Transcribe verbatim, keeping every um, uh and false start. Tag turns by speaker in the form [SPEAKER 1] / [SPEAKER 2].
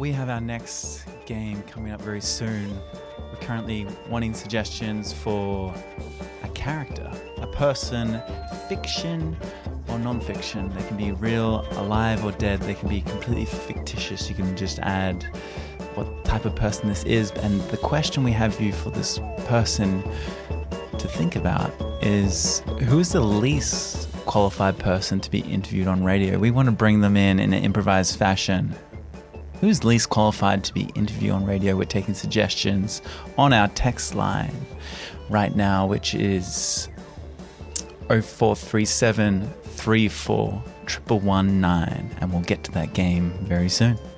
[SPEAKER 1] we have our next game coming up very soon. We're currently wanting suggestions for a character, a person, fiction or non-fiction. They can be real, alive or dead. They can be completely fictitious. You can just add what type of person this is. And the question we have for you for this person to think about is, who's the least qualified person to be interviewed on radio? We want to bring them in in an improvised fashion. Who's least qualified to be interviewed on radio? We're taking suggestions on our text line right now, which is oh four three seven, three four, one one one nine, and we'll get to that game very soon.